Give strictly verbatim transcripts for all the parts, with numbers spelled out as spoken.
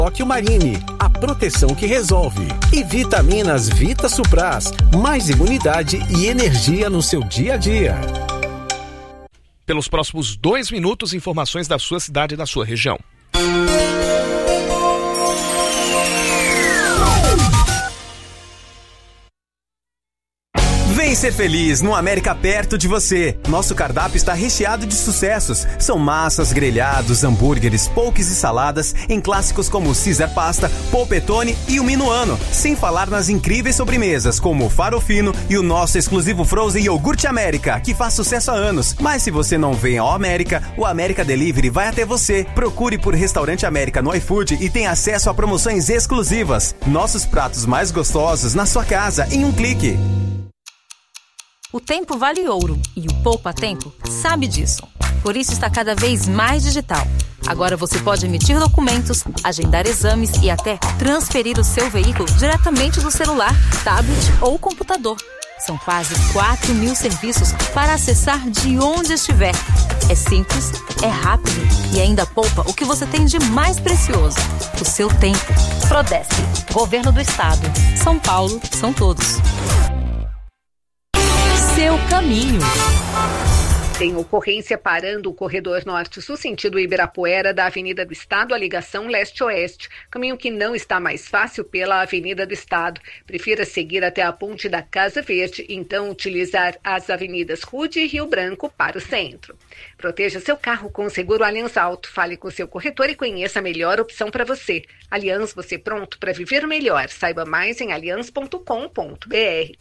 Tóquio Marine, a proteção que resolve. E vitaminas Vita Supras, mais imunidade e energia no seu dia a dia. Pelos próximos dois minutos, informações da sua cidade e da sua região. Vem ser feliz no América perto de você. Nosso cardápio está recheado de sucessos. São massas, grelhados, hambúrgueres, poques e saladas em clássicos como Caesar Pasta, Polpettone e o Minuano. Sem falar nas incríveis sobremesas como o Farofino e o nosso exclusivo Frozen Iogurte América, que faz sucesso há anos. Mas se você não vem ao América, o América Delivery vai até você. Procure por Restaurante América no iFood e tenha acesso a promoções exclusivas. Nossos pratos mais gostosos na sua casa em um clique. O tempo vale ouro e o Poupa Tempo sabe disso. Por isso está cada vez mais digital. Agora você pode emitir documentos, agendar exames e até transferir o seu veículo diretamente do celular, tablet ou computador. São quase quatro mil serviços para acessar de onde estiver. É simples, é rápido e ainda poupa o que você tem de mais precioso, o seu tempo. Prodesp, Governo do Estado. São Paulo, são todos. Seu caminho. Tem ocorrência parando o corredor norte-sul sentido Ibirapuera da Avenida do Estado, a ligação leste-oeste, caminho que não está mais fácil pela Avenida do Estado. Prefira seguir até a ponte da Casa Verde, então utilizar as avenidas Rude e Rio Branco para o centro. Proteja seu carro com o seguro Allianz Auto. Fale com seu corretor e conheça a melhor opção para você. Allianz, você pronto para viver melhor. Saiba mais em allianz ponto com ponto b r.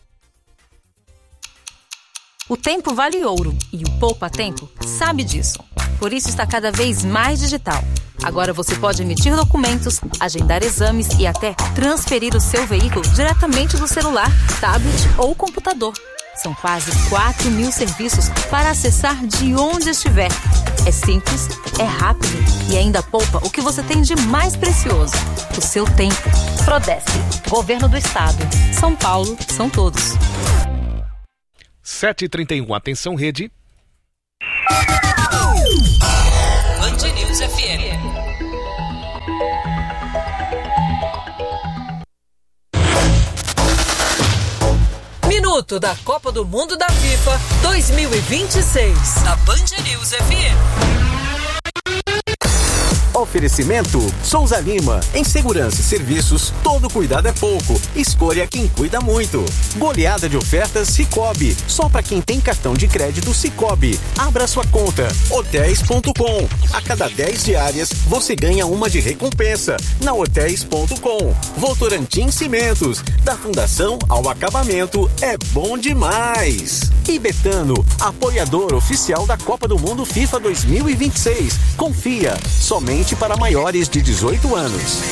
O tempo vale ouro e o Poupa Tempo sabe disso. Por isso está cada vez mais digital. Agora você pode emitir documentos, agendar exames e até transferir o seu veículo diretamente do celular, tablet ou computador. São quase quatro mil serviços para acessar de onde estiver. É simples, é rápido e ainda poupa o que você tem de mais precioso, o seu tempo. Prodesp, Governo do Estado. São Paulo, são todos. sete e trinta e um, atenção rede. Band News F M. Minuto da Copa do Mundo da FIFA dois mil e vinte e seis. Na Band News F M. Oferecimento Souza Lima. Em segurança e serviços, todo cuidado é pouco. Escolha quem cuida muito. Goleada de ofertas Cicobi. Só para quem tem cartão de crédito Cicobi. Abra sua conta. hotéis ponto com. A cada dez diárias, você ganha uma de recompensa. Na hotéis ponto com. Votorantim Cimentos. Da fundação ao acabamento, é bom demais. E Betano, apoiador oficial da Copa do Mundo FIFA dois mil e vinte e seis. Confia, somente para maiores de dezoito anos.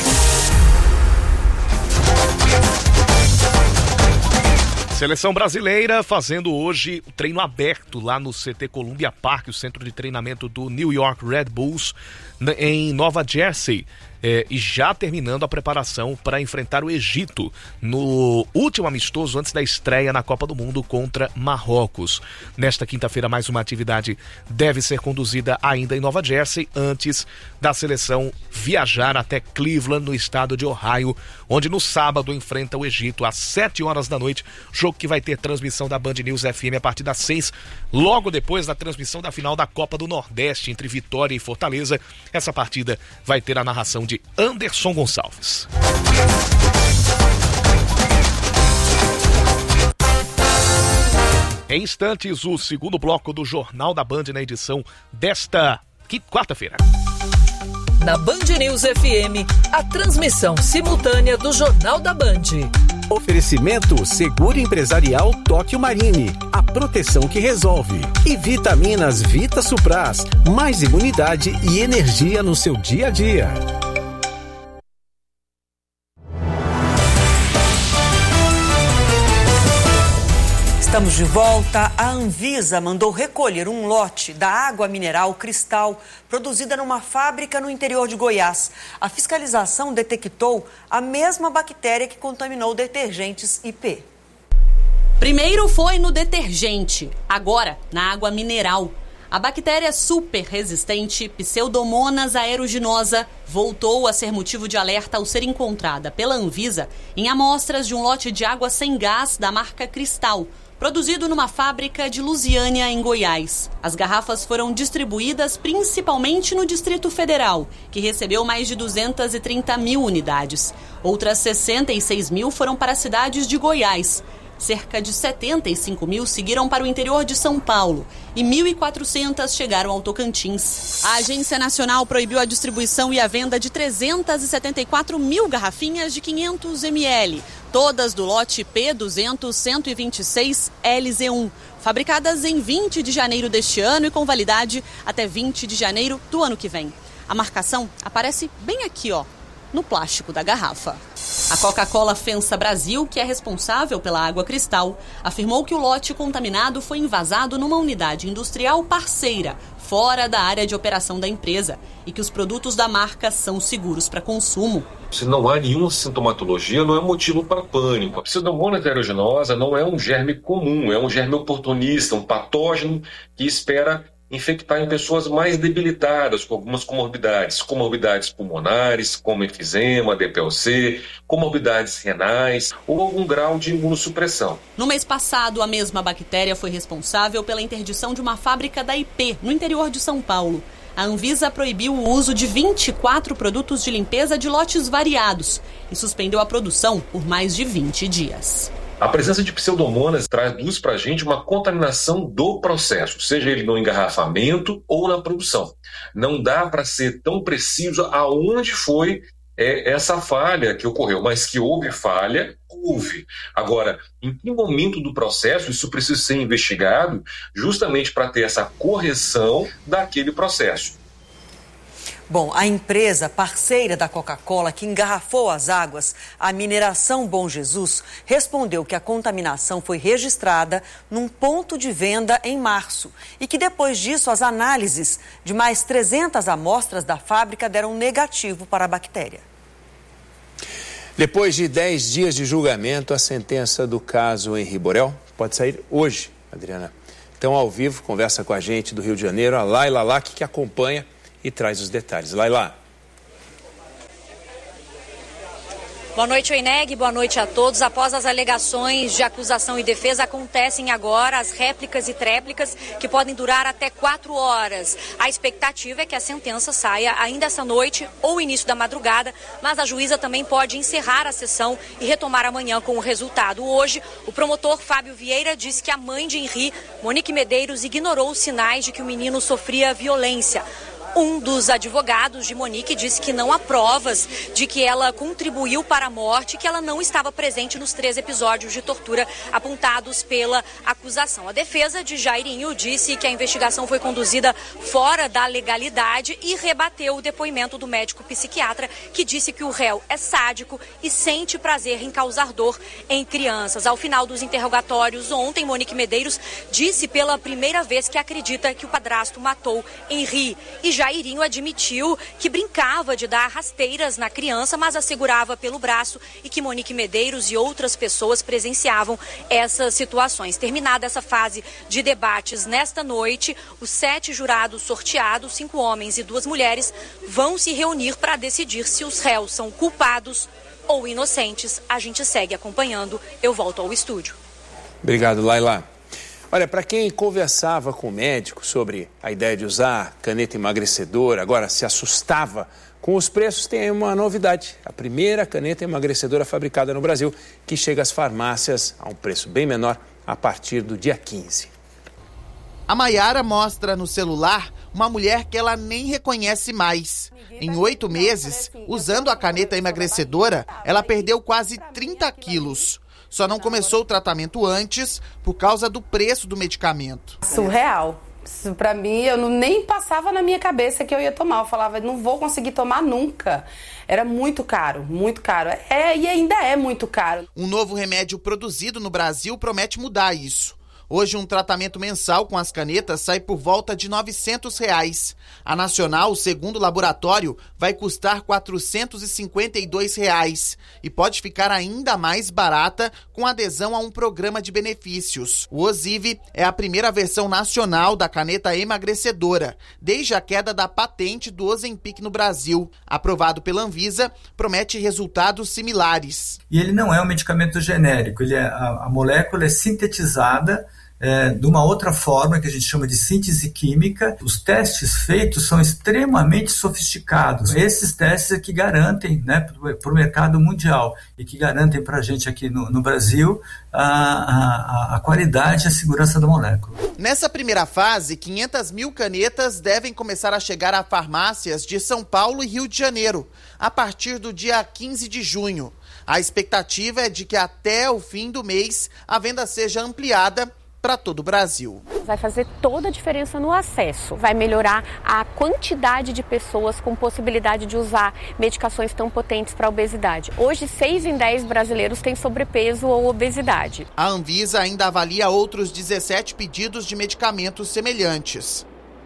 Seleção brasileira fazendo hoje o treino aberto lá no C T Columbia Park, o centro de treinamento do New York Red Bulls, em Nova Jersey. É, e já terminando a preparação para enfrentar o Egito no último amistoso antes da estreia na Copa do Mundo contra Marrocos. Nesta quinta-feira, mais uma atividade deve ser conduzida ainda em Nova Jersey, antes da seleção viajar até Cleveland, no estado de Ohio, onde no sábado enfrenta o Egito às sete horas da noite, jogo que vai ter transmissão da Band News F M a partir das seis, logo depois da transmissão da final da Copa do Nordeste entre Vitória e Fortaleza. Essa partida vai ter a narração de Anderson Gonçalves. Em instantes, o segundo bloco do Jornal da Band na edição desta quarta-feira. Na Band News F M, a transmissão simultânea do Jornal da Band. Oferecimento Seguro Empresarial Tóquio Marine, a proteção que resolve. E vitaminas Vita Supras, mais imunidade e energia no seu dia a dia. Estamos de volta. A Anvisa mandou recolher um lote da água mineral Cristal, produzida numa fábrica no interior de Goiás. A fiscalização detectou a mesma bactéria que contaminou detergentes I P. Primeiro foi no detergente, agora na água mineral. A bactéria super resistente Pseudomonas aeruginosa voltou a ser motivo de alerta ao ser encontrada pela Anvisa em amostras de um lote de água sem gás da marca Cristal, produzido numa fábrica de Lusiânia, em Goiás. As garrafas foram distribuídas principalmente no Distrito Federal, que recebeu mais de duzentas e trinta mil unidades. Outras sessenta e seis mil foram para as cidades de Goiás. Cerca de setenta e cinco mil seguiram para o interior de São Paulo e mil e quatrocentas chegaram ao Tocantins. A Agência Nacional proibiu a distribuição e a venda de trezentas e setenta e quatro mil garrafinhas de quinhentos mililitros, todas do lote P duzentos cento e vinte e seis L Z um, fabricadas em vinte de janeiro deste ano e com validade até vinte de janeiro do ano que vem. A marcação aparece bem aqui, ó, no plástico da garrafa. A Coca-Cola FEMSA Brasil, que é responsável pela água Cristal, afirmou que o lote contaminado foi envasado numa unidade industrial parceira, fora da área de operação da empresa, e que os produtos da marca são seguros para consumo. Se não há nenhuma sintomatologia, não é motivo para pânico. A Pseudomonas aeruginosa não é um germe comum, é um germe oportunista, um patógeno que espera infectar em pessoas mais debilitadas, com algumas comorbidades, comorbidades pulmonares, como enfisema, D P O C, comorbidades renais ou algum grau de imunossupressão. No mês passado, a mesma bactéria foi responsável pela interdição de uma fábrica da I P, no interior de São Paulo. A Anvisa proibiu o uso de vinte e quatro produtos de limpeza de lotes variados e suspendeu a produção por mais de vinte dias. A presença de pseudomonas traduz para a gente uma contaminação do processo, seja ele no engarrafamento ou na produção. Não dá para ser tão preciso aonde foi é, essa falha que ocorreu, mas que houve falha, houve. Agora, em que momento do processo isso precisa ser investigado justamente para ter essa correção daquele processo. Bom, a empresa parceira da Coca-Cola que engarrafou as águas, a Mineração Bom Jesus, respondeu que a contaminação foi registrada num ponto de venda em março e que depois disso as análises de mais trezentas amostras da fábrica deram negativo para a bactéria. Depois de dez dias de julgamento, a sentença do caso Henri Borel pode sair hoje, Adriana. Então, ao vivo, conversa com a gente do Rio de Janeiro, a Laila Lac, que acompanha e traz os detalhes. Laila. Boa noite, Oineg. Boa noite a todos. Após as alegações de acusação e defesa, acontecem agora as réplicas e tréplicas que podem durar até quatro horas. A expectativa é que a sentença saia ainda essa noite ou início da madrugada, mas a juíza também pode encerrar a sessão e retomar amanhã com o resultado. Hoje, o promotor Fábio Vieira disse que a mãe de Henri, Monique Medeiros, ignorou os sinais de que o menino sofria violência. Um dos advogados de Monique disse que não há provas de que ela contribuiu para a morte e que ela não estava presente nos três episódios de tortura apontados pela acusação. A defesa de Jairinho disse que a investigação foi conduzida fora da legalidade e rebateu o depoimento do médico psiquiatra que disse que o réu é sádico e sente prazer em causar dor em crianças. Ao final dos interrogatórios ontem, Monique Medeiros disse pela primeira vez que acredita que o padrasto matou Henri e Jairinho admitiu que brincava de dar rasteiras na criança, mas a segurava pelo braço e que Monique Medeiros e outras pessoas presenciavam essas situações. Terminada essa fase de debates nesta noite, os sete jurados sorteados, cinco homens e duas mulheres, vão se reunir para decidir se os réus são culpados ou inocentes. A gente segue acompanhando. Eu volto ao estúdio. Obrigado, Laila. Olha, para quem conversava com o médico sobre a ideia de usar caneta emagrecedora, agora se assustava com os preços, tem aí uma novidade. A primeira caneta emagrecedora fabricada no Brasil, que chega às farmácias a um preço bem menor a partir do dia quinze. A Maiara mostra no celular uma mulher que ela nem reconhece mais. Em oito meses, usando a caneta emagrecedora, ela perdeu quase trinta quilos. Só não começou o tratamento antes por causa do preço do medicamento. Surreal. Isso, pra mim, eu não, nem passava na minha cabeça que eu ia tomar. Eu falava, não vou conseguir tomar nunca. Era muito caro, muito caro. É, e ainda é muito caro. Um novo remédio produzido no Brasil promete mudar isso. Hoje, um tratamento mensal com as canetas sai por volta de novecentos reais. A nacional, segundo o laboratório, vai custar quatrocentos e cinquenta e dois reais e pode ficar ainda mais barata com adesão a um programa de benefícios. O Ozivy é a primeira versão nacional da caneta emagrecedora, desde a queda da patente do Ozempic no Brasil. Aprovado pela Anvisa, promete resultados similares. E ele não é um medicamento genérico, ele é, a, a molécula é sintetizada É, de uma outra forma que a gente chama de síntese química. Os testes feitos são extremamente sofisticados. Esses testes é que garantem, né, para o mercado mundial e que garantem para a gente aqui no, no Brasil a, a, a qualidade e a segurança da molécula. Nessa primeira fase, quinhentas mil canetas devem começar a chegar a farmácias de São Paulo e Rio de Janeiro, a partir do dia quinze de junho. A expectativa é de que até o fim do mês a venda seja ampliada para todo o Brasil. Vai fazer toda a diferença no acesso, vai melhorar a quantidade de pessoas com possibilidade de usar medicações tão potentes para a obesidade. Hoje, seis em dez brasileiros têm sobrepeso ou obesidade. A Anvisa ainda avalia outros dezessete pedidos de medicamentos semelhantes.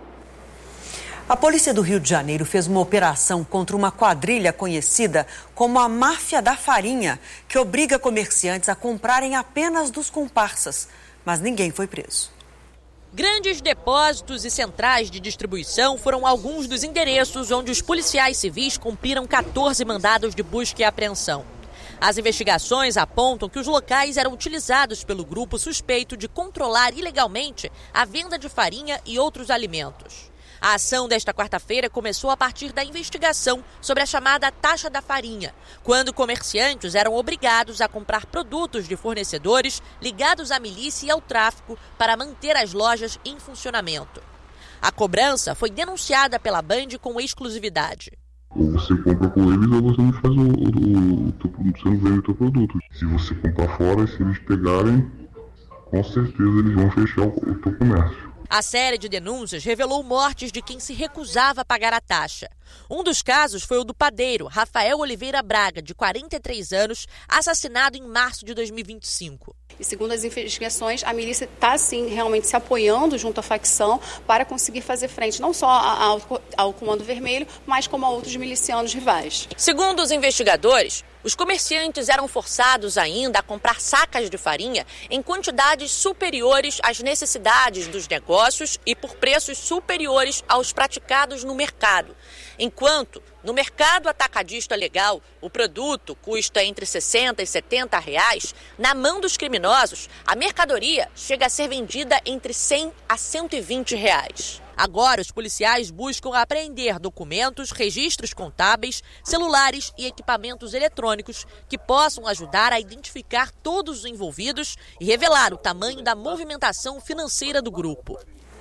A polícia do Rio de Janeiro fez uma operação contra uma quadrilha conhecida como a Máfia da Farinha, que obriga comerciantes a comprarem apenas dos comparsas. Mas ninguém foi preso. Grandes depósitos e centrais de distribuição foram alguns dos endereços onde os policiais civis cumpriram quatorze mandados de busca e apreensão. As investigações apontam que os locais eram utilizados pelo grupo suspeito de controlar ilegalmente a venda de farinha e outros alimentos. A ação desta quarta-feira começou a partir da investigação sobre a chamada taxa da farinha, quando comerciantes eram obrigados a comprar produtos de fornecedores ligados à milícia e ao tráfico para manter as lojas em funcionamento. A cobrança foi denunciada pela Band com exclusividade. Ou você compra com eles ou você não faz o, o, o teu produto, você não vende o teu produto. Se você comprar fora, se eles pegarem, com certeza eles vão fechar o, o teu comércio. A série de denúncias revelou mortes de quem se recusava a pagar a taxa. Um dos casos foi o do padeiro Rafael Oliveira Braga, de quarenta e três anos, assassinado em março de dois mil e vinte e cinco. E segundo as investigações, a milícia está, sim, realmente se apoiando junto à facção para conseguir fazer frente não só ao, ao Comando Vermelho, mas como a outros milicianos rivais. Segundo os investigadores, os comerciantes eram forçados ainda a comprar sacas de farinha em quantidades superiores às necessidades dos negócios e por preços superiores aos praticados no mercado. Enquanto, no mercado atacadista legal, o produto custa entre sessenta e setenta reais, na mão dos criminosos, a mercadoria chega a ser vendida entre cem a cento e vinte reais. Agora, os policiais buscam apreender documentos, registros contábeis, celulares e equipamentos eletrônicos que possam ajudar a identificar todos os envolvidos e revelar o tamanho da movimentação financeira do grupo.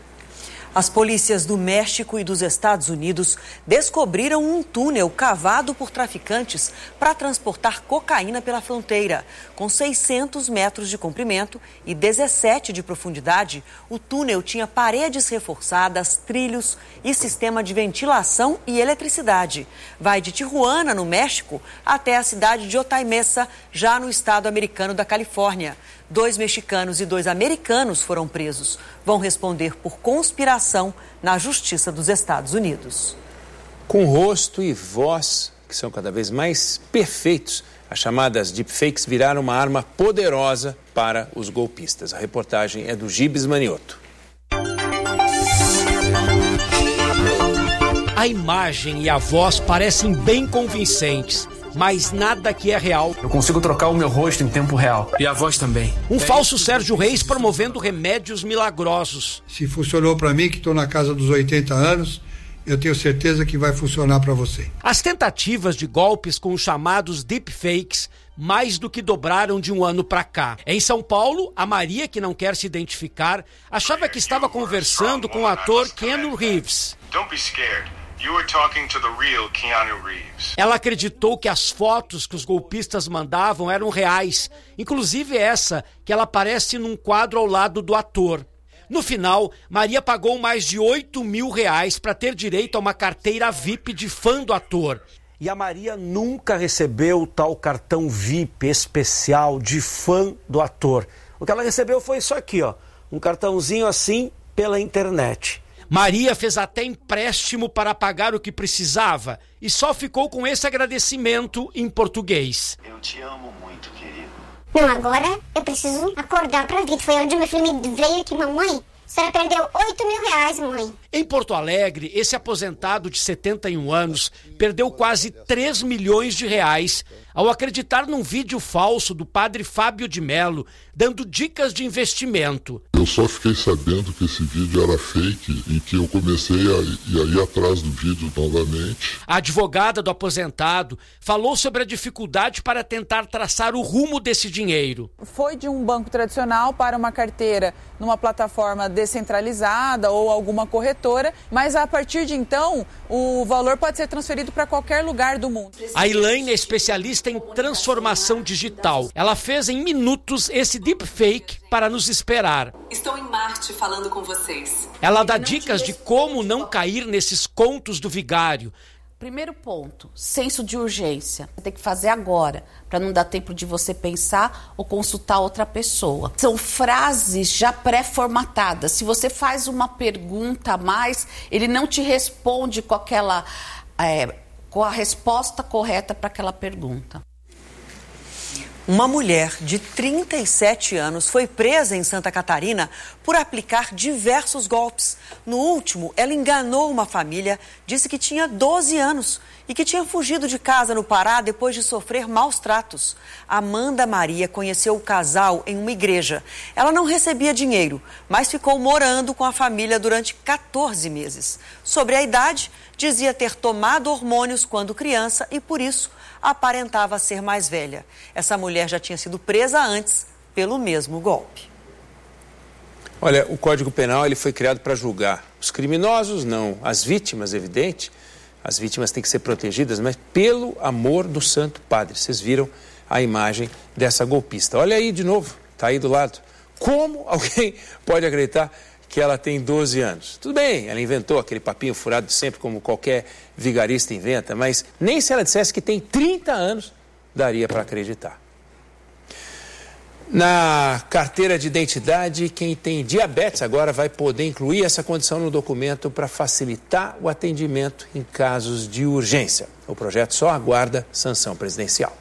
As polícias do México e dos Estados Unidos descobriram um túnel cavado por traficantes para transportar cocaína pela fronteira. Com seiscentos metros de comprimento e dezessete de profundidade, o túnel tinha paredes reforçadas, trilhos e sistema de ventilação e eletricidade. Vai de Tijuana, no México, até a cidade de Otay Mesa, já no estado americano da Califórnia. Dois mexicanos e dois americanos foram presos. Vão responder por conspiração na Justiça dos Estados Unidos. Com rosto e voz que são cada vez mais perfeitos, as chamadas deepfakes viraram uma arma poderosa para os golpistas. A reportagem é do Gibes Manioto. A imagem e a voz parecem bem convincentes, mas nada que é real. Eu consigo trocar o meu rosto em tempo real. E a voz também. Um falso Sérgio Reis promovendo remédios milagrosos. Se funcionou para mim, que estou na casa dos oitenta anos, eu tenho certeza que vai funcionar para você. As tentativas de golpes com os chamados deepfakes mais do que dobraram de um ano para cá. Em São Paulo, a Maria, que não quer se identificar, achava que estava conversando com o ator Keanu Reeves. Don't be scared. You were talking to the real Keanu Reeves. Ela acreditou que as fotos que os golpistas mandavam eram reais, inclusive essa, que ela aparece num quadro ao lado do ator. No final, Maria pagou mais de oito mil reais para ter direito a uma carteira V I P de fã do ator. E a Maria nunca recebeu o tal cartão V I P especial de fã do ator. O que ela recebeu foi isso aqui, ó. um cartãozinho assim pela internet. Maria fez até empréstimo para pagar o que precisava e só ficou com esse agradecimento em português. Eu te amo muito, querido. Não, agora eu preciso acordar pra vida. Foi onde meu filho me veio aqui, mamãe. A senhora perdeu oito mil reais, mãe. Em Porto Alegre, esse aposentado de setenta e um anos perdeu quase três milhões de reais ao acreditar num vídeo falso do padre Fábio de Mello, dando dicas de investimento. Eu só fiquei sabendo que esse vídeo era fake e que eu comecei a, a ir atrás do vídeo novamente. A advogada do aposentado falou sobre a dificuldade para tentar traçar o rumo desse dinheiro. Foi de um banco tradicional para uma carteira numa plataforma descentralizada ou alguma corretora, mas a partir de então o valor pode ser transferido para qualquer lugar do mundo. A Elaine é especialista em transformação digital. Ela fez em minutos esse deepfake para nos esperar. Estou em Marte falando com vocês. Ela dá dicas de como não cair nesses contos do vigário. Primeiro ponto, senso de urgência. Você tem que fazer agora, para não dar tempo de você pensar ou consultar outra pessoa. São frases já pré-formatadas. Se você faz uma pergunta a mais, ele não te responde com aquela, é, com a resposta correta para aquela pergunta. Uma mulher de trinta e sete anos foi presa em Santa Catarina por aplicar diversos golpes. No último, ela enganou uma família, disse que tinha doze anos e que tinha fugido de casa no Pará depois de sofrer maus tratos. Amanda Maria conheceu o casal em uma igreja. Ela não recebia dinheiro, mas ficou morando com a família durante quatorze meses. Sobre a idade, dizia ter tomado hormônios quando criança e, por isso, aparentava ser mais velha. Essa mulher já tinha sido presa antes pelo mesmo golpe. Olha, o Código Penal ele foi criado para julgar os criminosos, não as vítimas, evidente. As vítimas têm que ser protegidas, mas pelo amor do Santo Padre. Vocês viram a imagem dessa golpista. Olha aí de novo, está aí do lado. Como alguém pode acreditar que ela tem doze anos? Tudo bem, ela inventou aquele papinho furado de sempre, como qualquer vigarista inventa, mas nem se ela dissesse que tem trinta anos, daria para acreditar. Na carteira de identidade, quem tem diabetes agora vai poder incluir essa condição no documento para facilitar o atendimento em casos de urgência. O projeto só aguarda sanção presidencial.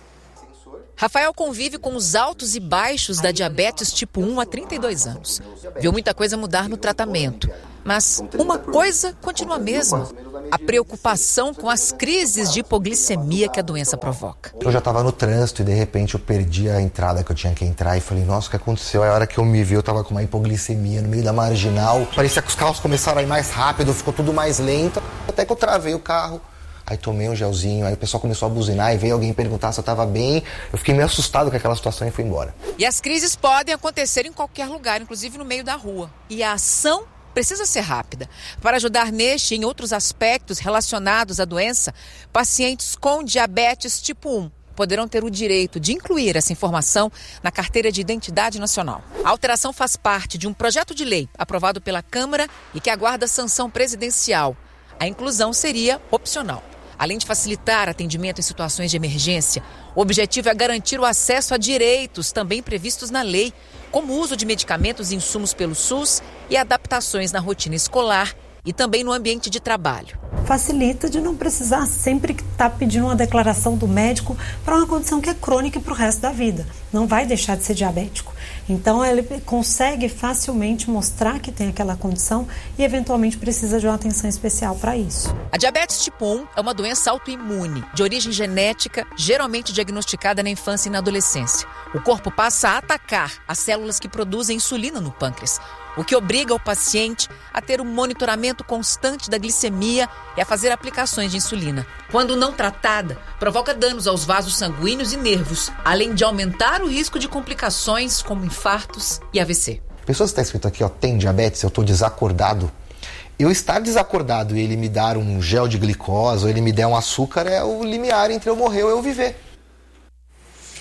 Rafael convive com os altos e baixos da diabetes tipo um há trinta e dois anos. Viu muita coisa mudar no tratamento. Mas uma coisa continua a mesma: a preocupação com as crises de hipoglicemia que a doença provoca. Eu já estava no trânsito e de repente eu perdi a entrada que eu tinha que entrar e falei, nossa, o que aconteceu? Aí a hora que eu me vi, eu estava com uma hipoglicemia no meio da marginal. Parecia que os carros começaram a ir mais rápido, ficou tudo mais lento. Até que eu travei o carro. Aí tomei um gelzinho, aí o pessoal começou a buzinar e veio alguém perguntar se eu estava bem. Eu fiquei meio assustado com aquela situação e fui embora. E as crises podem acontecer em qualquer lugar, inclusive no meio da rua. E a ação precisa ser rápida. Para ajudar neste e em outros aspectos relacionados à doença, pacientes com diabetes tipo um poderão ter o direito de incluir essa informação na Carteira de Identidade Nacional. A alteração faz parte de um projeto de lei aprovado pela Câmara e que aguarda sanção presidencial. A inclusão seria opcional. Além de facilitar atendimento em situações de emergência, o objetivo é garantir o acesso a direitos também previstos na lei, como o uso de medicamentos e insumos pelo SUS e adaptações na rotina escolar e também no ambiente de trabalho. Facilita de não precisar sempre estar pedindo uma declaração do médico para uma condição que é crônica e para o resto da vida. Não vai deixar de ser diabético. Então, ele consegue facilmente mostrar que tem aquela condição e, eventualmente, precisa de uma atenção especial para isso. A diabetes tipo um é uma doença autoimune, de origem genética, geralmente diagnosticada na infância e na adolescência. O corpo passa a atacar as células que produzem insulina no pâncreas, o que obriga o paciente a ter um monitoramento constante da glicemia e a fazer aplicações de insulina. Quando não tratada, provoca danos aos vasos sanguíneos e nervos, além de aumentar o risco de complicações como infartos e A V C. Pessoas que está escrito aqui, ó, tem diabetes, eu estou desacordado. Eu estar desacordado e ele me dar um gel de glicose ou ele me der um açúcar é o limiar entre eu morrer ou eu viver.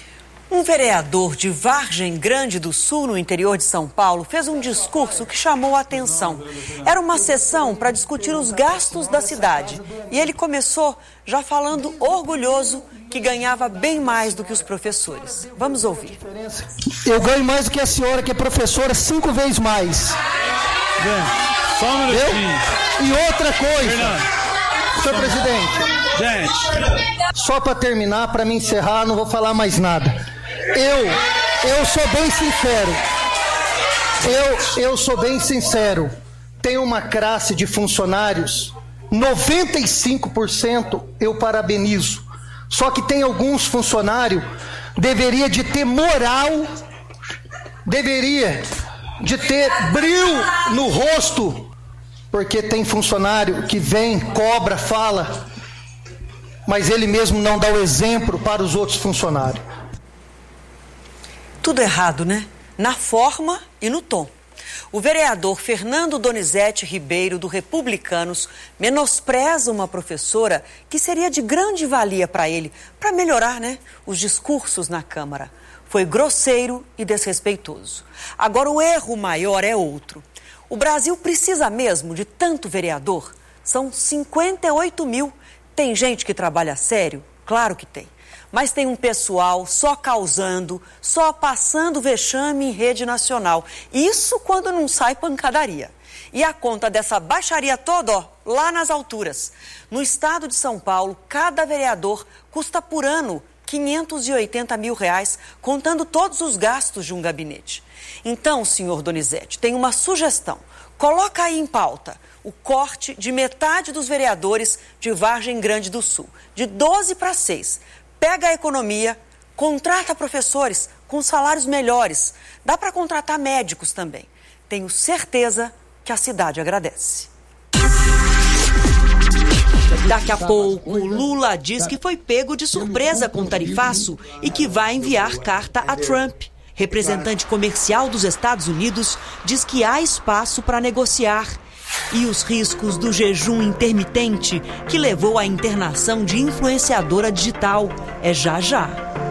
Um vereador de Vargem Grande do Sul, no interior de São Paulo, fez um discurso que chamou a atenção. Era uma sessão para discutir os gastos da cidade. E ele começou já falando orgulhoso que ganhava bem mais do que os professores. Vamos ouvir. Eu ganho mais do que a senhora, que é professora, cinco vezes mais. Gente, só um minutinho. E outra coisa, Fernando, senhor presidente. Gente. Só para terminar, para me encerrar, não vou falar mais nada. Eu, eu sou bem sincero. Eu, eu sou bem sincero. Tenho uma classe de funcionários, noventa e cinco por cento eu parabenizo. Só que tem alguns funcionários, deveria de ter moral, deveria de ter brilho no rosto, porque tem funcionário que vem, cobra, fala, mas ele mesmo não dá o exemplo para os outros funcionários. Tudo errado, né? Na forma e no tom. O vereador Fernando Donizete Ribeiro, do Republicanos, menospreza uma professora que seria de grande valia para ele, para melhorar, né, os discursos na Câmara. Foi grosseiro e desrespeitoso. Agora, o erro maior é outro. O Brasil precisa mesmo de tanto vereador? São cinquenta e oito mil. Tem gente que trabalha sério? Claro que tem. Mas tem um pessoal só causando, só passando vexame em rede nacional. Isso quando não sai pancadaria. E a conta dessa baixaria toda, ó, lá nas alturas. No estado de São Paulo, cada vereador custa por ano quinhentos e oitenta mil reais, contando todos os gastos de um gabinete. Então, senhor Donizete, tem uma sugestão. Coloca aí em pauta o corte de metade dos vereadores de Vargem Grande do Sul, de doze para seis. Pega a economia, contrata professores com salários melhores. Dá para contratar médicos também. Tenho certeza que a cidade agradece. Daqui a pouco, Lula diz que foi pego de surpresa com o tarifaço e que vai enviar carta a Trump. Representante comercial dos Estados Unidos diz que há espaço para negociar. E os riscos do jejum intermitente que levou à internação de influenciadora digital. É já já.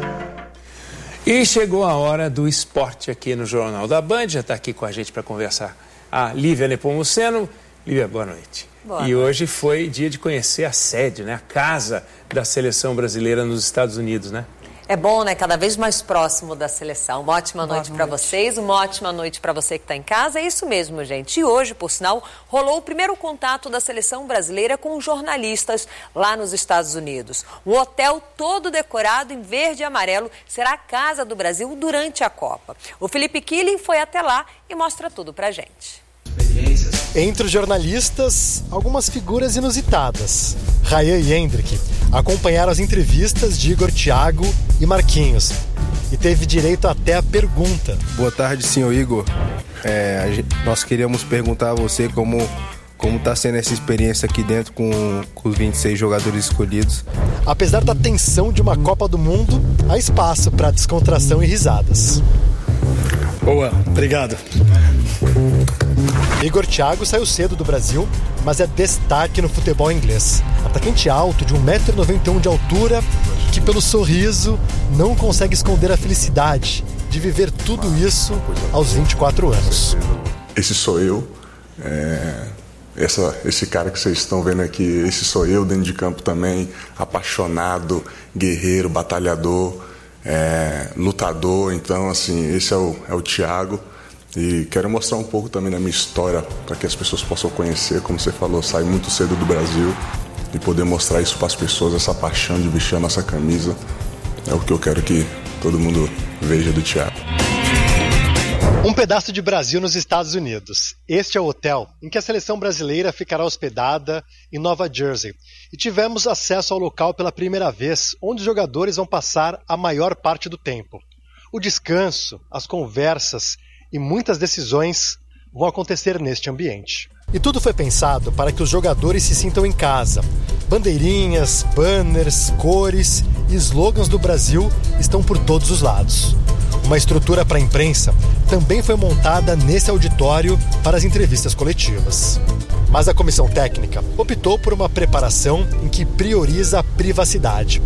E chegou a hora do esporte aqui no Jornal da Band. Já está aqui com a gente para conversar a Lívia Nepomuceno. Lívia, boa noite. Boa e noite. Hoje foi dia de conhecer a sede, né? A casa da seleção brasileira nos Estados Unidos, né? É bom, né? Cada vez mais próximo da seleção. Uma ótima noite para vocês, uma ótima noite para você que está em casa. É isso mesmo, gente. E hoje, por sinal, rolou o primeiro contato da seleção brasileira com jornalistas lá nos Estados Unidos. Um hotel todo decorado em verde e amarelo será a casa do Brasil durante a Copa. O Felipe Killing foi até lá e mostra tudo pra gente. Entre os jornalistas, algumas figuras inusitadas. Ryan e Hendrick acompanharam as entrevistas de Igor, Thiago e Marquinhos. E teve direito até a pergunta. Boa tarde, senhor Igor. É, nós queríamos perguntar a você como como está sendo essa experiência aqui dentro com, com os vinte e seis jogadores escolhidos. Apesar da tensão de uma Copa do Mundo, há espaço para descontração e risadas. Boa, obrigado. Igor Thiago saiu cedo do Brasil, mas é destaque no futebol inglês. Atacante alto, de um metro e noventa e um de altura, que pelo sorriso não consegue esconder a felicidade de viver tudo isso aos vinte e quatro anos. Esse sou eu, é, essa, esse cara que vocês estão vendo aqui, esse sou eu dentro de campo também, apaixonado, guerreiro, batalhador, é, lutador. Então, assim, esse é o, é o Thiago. E quero mostrar um pouco também da minha história para que as pessoas possam conhecer. Como você falou, saí muito cedo do Brasil e poder mostrar isso para as pessoas, essa paixão de vestir a nossa camisa. É o que eu quero que todo mundo veja do Thiago. Um pedaço de Brasil nos Estados Unidos. Este é o hotel em que a seleção brasileira ficará hospedada em Nova Jersey. E tivemos acesso ao local pela primeira vez, onde os jogadores vão passar a maior parte do tempo. O descanso, as conversas e muitas decisões vão acontecer neste ambiente. E tudo foi pensado para que os jogadores se sintam em casa. Bandeirinhas, banners, cores e slogans do Brasil estão por todos os lados. Uma estrutura para a imprensa também foi montada nesse auditório para as entrevistas coletivas. Mas a comissão técnica optou por uma preparação em que prioriza a privacidade.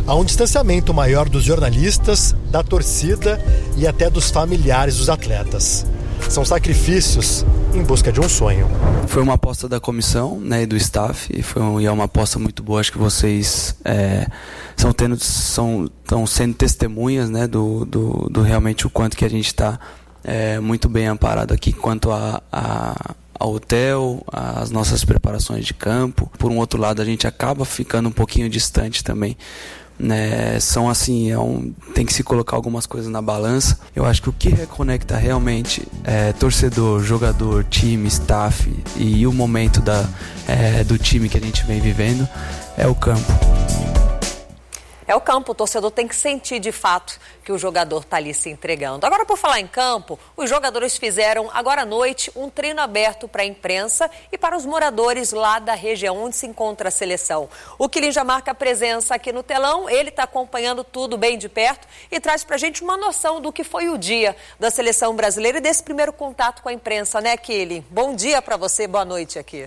há um distanciamento maior dos jornalistas, da torcida e até dos familiares dos atletas. São sacrifícios em busca de um sonho. Foi uma aposta da comissão, né, e do staff, e, foi um, e é uma aposta muito boa. Acho que vocês é, são tendo, são, estão sendo testemunhas, né, do, do, do realmente o quanto que a gente está é, muito bem amparado aqui quanto a, a, ao hotel, as nossas preparações de campo. Por um outro lado, a gente acaba ficando um pouquinho distante também. Né, são assim, é um, tem que se colocar algumas coisas na balança. Eu acho que o que reconecta realmente é torcedor, jogador, time, staff e o momento da, é, do time que a gente vem vivendo é o campo. É o campo, o torcedor tem que sentir de fato que o jogador está ali se entregando. Agora, por falar em campo, os jogadores fizeram agora à noite um treino aberto para a imprensa e para os moradores lá da região onde se encontra a seleção. O Quilim já marca a presença aqui no telão, ele está acompanhando tudo bem de perto e traz para a gente uma noção do que foi o dia da seleção brasileira e desse primeiro contato com a imprensa, né, Quilim? Bom dia para você, boa noite aqui.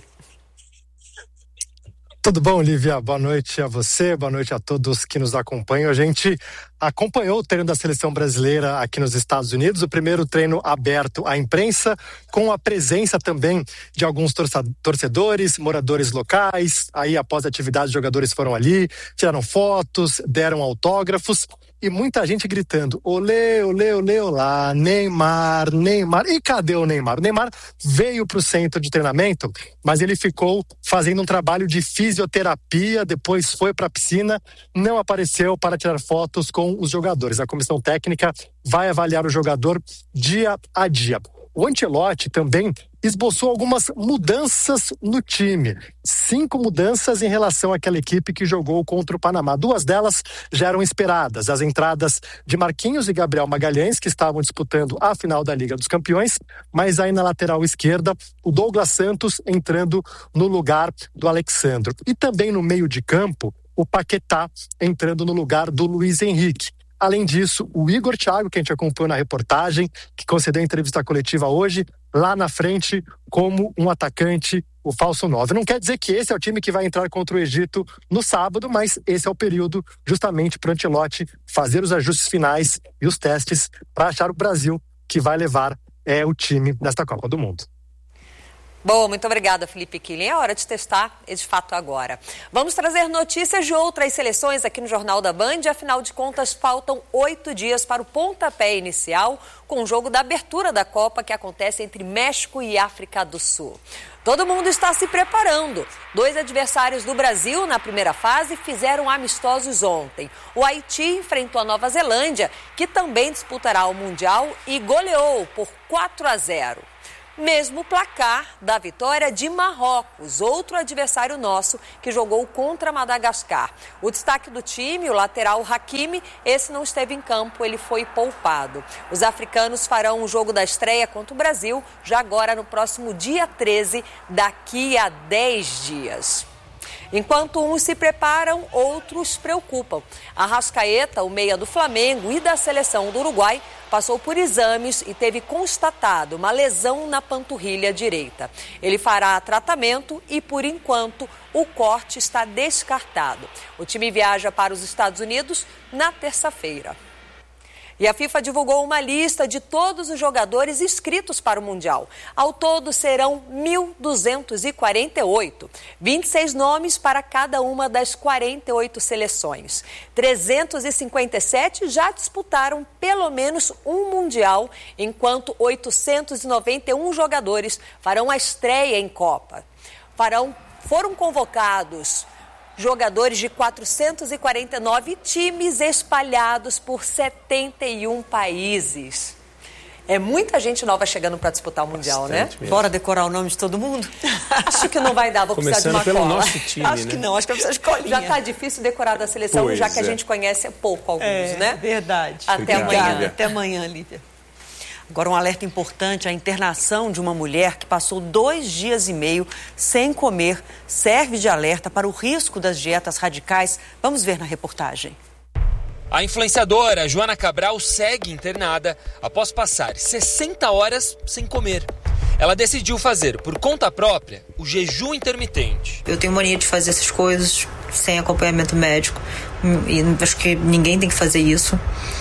Tudo bom, Lívia? Boa noite a você, boa noite a todos que nos acompanham. A gente acompanhou o treino da seleção brasileira aqui nos Estados Unidos, o primeiro treino aberto à imprensa, com a presença também de alguns torcedores, moradores locais. Aí, após a atividade, os jogadores foram ali, tiraram fotos, deram autógrafos. E muita gente gritando, olê, olê, olê, olá, Neymar, Neymar. E cadê o Neymar? O Neymar veio para o centro de treinamento, mas ele ficou fazendo um trabalho de fisioterapia, depois foi para a piscina, não apareceu para tirar fotos com os jogadores. A comissão técnica vai avaliar o jogador dia a dia. O Ancelotti também esboçou algumas mudanças no time. Cinco mudanças em relação àquela equipe que jogou contra o Panamá. Duas delas já eram esperadas. As entradas de Marquinhos e Gabriel Magalhães, que estavam disputando a final da Liga dos Campeões, mas aí na lateral esquerda, o Douglas Santos entrando no lugar do Alexandro. E também no meio de campo, o Paquetá entrando no lugar do Luiz Henrique. Além disso, o Igor Thiago, que a gente acompanhou na reportagem, que concedeu a entrevista coletiva hoje, lá na frente, como um atacante, o falso nove. Não quer dizer que esse é o time que vai entrar contra o Egito no sábado, mas esse é o período justamente para o Ancelotti fazer os ajustes finais e os testes para achar o Brasil que vai levar é, o time nesta Copa do Mundo. Bom, muito obrigada, Felipe Quilim. É hora de testar de fato agora. Vamos trazer notícias de outras seleções aqui no Jornal da Band. Afinal de contas, faltam oito dias para o pontapé inicial com o jogo da abertura da Copa que acontece entre México e África do Sul. Todo mundo está se preparando. Dois adversários do Brasil na primeira fase fizeram amistosos ontem. O Haiti enfrentou a Nova Zelândia, que também disputará o Mundial e goleou por quatro a zero. Mesmo placar da vitória de Marrocos, outro adversário nosso que jogou contra Madagascar. O destaque do time, o lateral Hakimi, esse não esteve em campo, ele foi poupado. Os africanos farão o jogo da estreia contra o Brasil, já agora no próximo dia treze, daqui a dez dias. Enquanto uns se preparam, outros preocupam. Arrascaeta, o meia do Flamengo e da seleção do Uruguai, passou por exames e teve constatado uma lesão na panturrilha direita. Ele fará tratamento e, por enquanto, o corte está descartado. O time viaja para os Estados Unidos na terça-feira. E a FIFA divulgou uma lista de todos os jogadores inscritos para o Mundial. Ao todo serão mil duzentos e quarenta e oito, vinte e seis nomes para cada uma das quarenta e oito seleções. trezentos e cinquenta e sete já disputaram pelo menos um Mundial, enquanto oitocentos e noventa e um jogadores farão a estreia em Copa. Farão, foram convocados jogadores de quatrocentos e quarenta e nove times espalhados por setenta e um países. É muita gente nova chegando para disputar o Mundial, bastante, né? Mesmo. Bora decorar o nome de todo mundo? Acho que não vai dar, vou precisar de uma pelo cola. Nosso time, Acho né? que não, acho que vai precisar de colinha. Já está difícil decorar da seleção, pois já que é. a gente conhece pouco alguns, é, né? Verdade. Até Obrigada. amanhã. Até amanhã, Lívia. Agora um alerta importante, a internação de uma mulher que passou dois dias e meio sem comer serve de alerta para o risco das dietas radicais. Vamos ver na reportagem. A influenciadora Joana Cabral segue internada após passar sessenta horas sem comer. Ela decidiu fazer, por conta própria, o jejum intermitente. Eu tenho mania de fazer essas coisas sem acompanhamento médico, e acho que ninguém tem que fazer isso,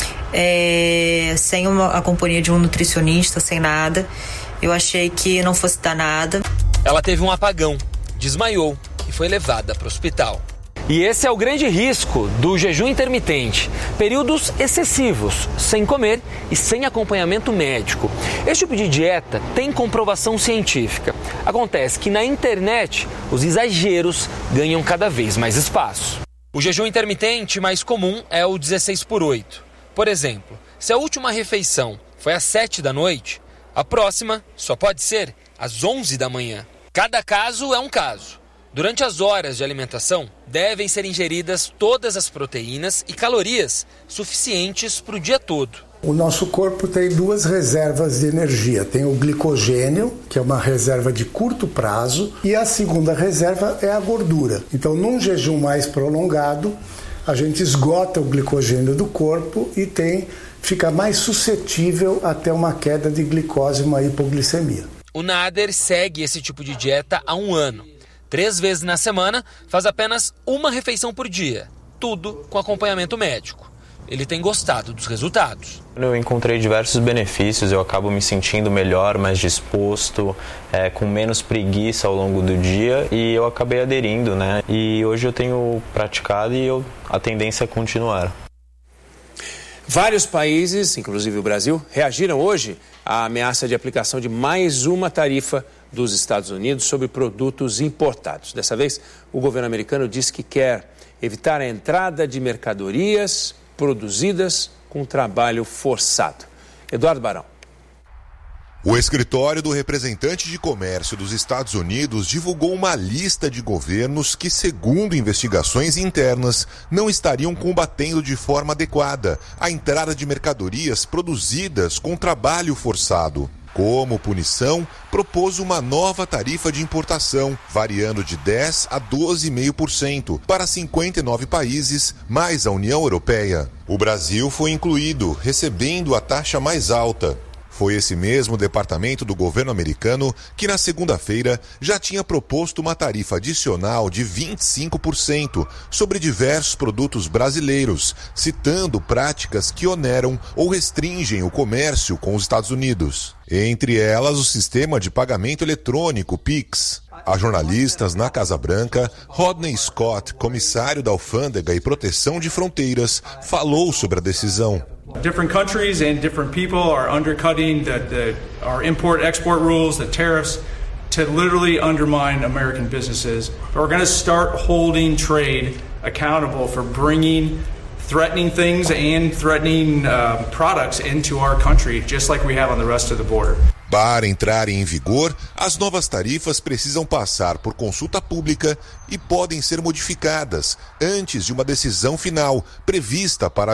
é, sem uma, a companhia de um nutricionista, sem nada. Eu achei que não fosse dar nada. Ela teve um apagão, desmaiou e foi levada para o hospital. E esse é o grande risco do jejum intermitente. Períodos excessivos, sem comer e sem acompanhamento médico. Esse tipo de dieta tem comprovação científica. Acontece que na internet os exageros ganham cada vez mais espaço. O jejum intermitente mais comum é o dezesseis por oito. Por exemplo, se a última refeição foi às sete da noite, a próxima só pode ser às onze da manhã. Cada caso é um caso. Durante as horas de alimentação, devem ser ingeridas todas as proteínas e calorias suficientes para o dia todo. O nosso corpo tem duas reservas de energia. Tem o glicogênio, que é uma reserva de curto prazo, e a segunda reserva é a gordura. Então, num jejum mais prolongado, a gente esgota o glicogênio do corpo e tem, fica mais suscetível a ter uma queda de glicose, uma hipoglicemia. O Nader segue esse tipo de dieta há um ano. Três vezes na semana, faz apenas uma refeição por dia. Tudo com acompanhamento médico. Ele tem gostado dos resultados. Eu encontrei diversos benefícios, eu acabo me sentindo melhor, mais disposto, é, com menos preguiça ao longo do dia e eu acabei aderindo, né? E hoje eu tenho praticado e eu, a tendência é continuar. Vários países, inclusive o Brasil, reagiram hoje à ameaça de aplicação de mais uma tarifa dos Estados Unidos sobre produtos importados. Dessa vez, o governo americano disse que quer evitar a entrada de mercadorias produzidas com trabalho forçado. Eduardo Barão. O escritório do representante de comércio dos Estados Unidos divulgou uma lista de governos que, segundo investigações internas, não estariam combatendo de forma adequada a entrada de mercadorias produzidas com trabalho forçado. Como punição, propôs uma nova tarifa de importação, variando de dez a doze vírgula cinco por cento para cinquenta e nove países, mais a União Europeia. O Brasil foi incluído, recebendo a taxa mais alta. Foi esse mesmo departamento do governo americano que, na segunda-feira, já tinha proposto uma tarifa adicional de vinte e cinco por cento sobre diversos produtos brasileiros, citando práticas que oneram ou restringem o comércio com os Estados Unidos. Entre elas, o sistema de pagamento eletrônico Pix. A jornalistas na Casa Branca, Rodney Scott, comissário da Alfândega e Proteção de Fronteiras, falou sobre a decisão. Different countries and different people are undercutting the, the, our import-export rules, the tariffs, to literally undermine American businesses. But we're going to start holding trade accountable for bringing threatening things and threatening uh, products into our country, just like we have on the rest of the border. Para entrarem em vigor, as novas tarifas precisam passar por consulta pública e podem ser modificadas antes de uma decisão final prevista para